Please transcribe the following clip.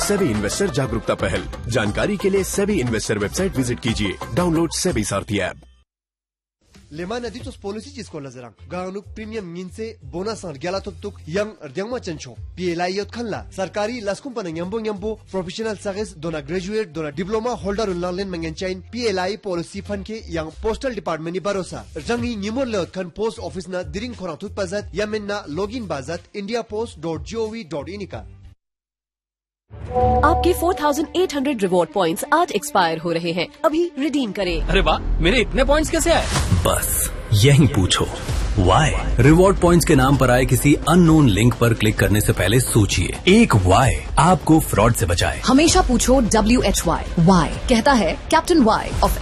SEBI investor जागरूकता पहल। जानकारी के लिए सेबी इन्वेस्टर वेबसाइट विजिट कीजिए। डाउनलोड सेबी सारथी ऐप। लेमा नदी तो पॉलिसी चीज को नजर गानुक प्रीमियम गिनसे बोनस और ग्याला तुक यंग अर्द्यांग चंचो पीएलआई योत खनला सरकारी लस्कुम पन यंबो प्रोफेशनल सर्विस दोना ग्रेजुएट दोना diploma holder उनलाइन मंगेंचाइन PLI policy fun के यंग पोस्टल डिपार्टमेंट नि भरोसा रंगी निमोर लेत खन पोस्ट ऑफिस ना दिरिंग खोरा तुत पजत यमेन्ना लॉगिन बाजत indiapost.gov.in का। आपके 4,800 रिवॉर्ड पॉइंट्स आज एक्सपायर हो रहे हैं, अभी रिडीम करें। अरे वाह, मेरे इतने पॉइंट्स कैसे आए? बस यही पूछो वाई। रिवॉर्ड पॉइंट्स के नाम पर आए किसी अननोन लिंक पर क्लिक करने से पहले सोचिए, एक वाई आपको फ्रॉड से बचाए। हमेशा पूछो WHY। वाई कहता है कैप्टन वाई ऑफ